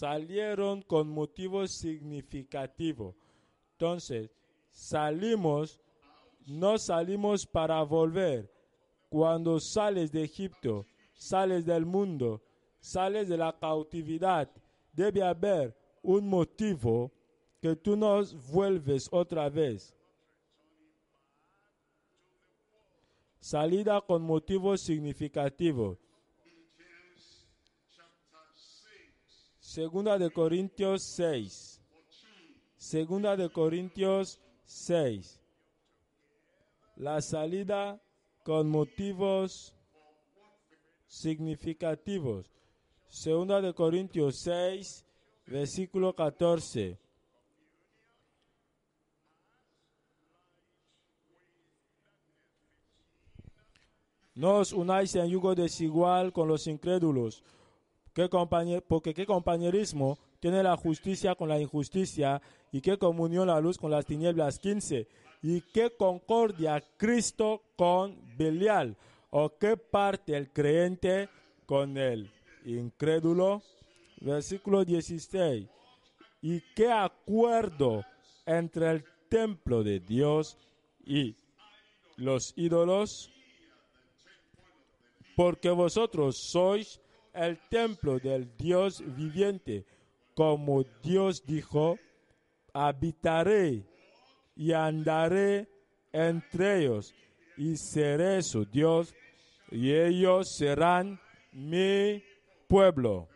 salieron con motivo significativo. Entonces, no salimos para volver. Cuando sales de Egipto, sales del mundo, sales de la cautividad, debe haber un motivo que tú no vuelves otra vez. Salida con motivo significativo. Segunda de Corintios 6. Segunda de Corintios 6. La salida con motivos significativos. Segunda de Corintios 6, versículo 14. No os unáis en yugo desigual con los incrédulos, porque qué compañerismo tiene la justicia con la injusticia, y qué comunión la luz con las tinieblas. 15. Y qué concordia Cristo con Belial, o qué parte el creyente con el incrédulo. Versículo 16. Y qué acuerdo entre el templo de Dios y los ídolos, porque vosotros sois el templo del Dios viviente, como Dios dijo: habitaré y andaré entre ellos, y seré su Dios, y ellos serán mi pueblo.